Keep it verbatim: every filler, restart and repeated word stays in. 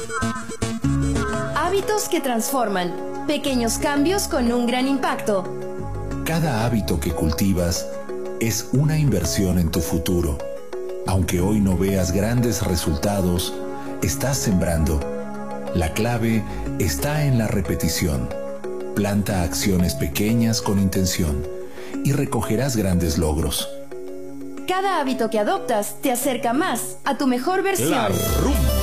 Hábitos que transforman. Pequeños cambios con un gran impacto. Cada hábito que cultivas es una inversión en tu futuro. Aunque hoy no veas grandes resultados, estás sembrando. La clave está en la repetición. Planta acciones pequeñas con intención y recogerás grandes logros. Cada hábito que adoptas te acerca más a tu mejor versión. La rumba.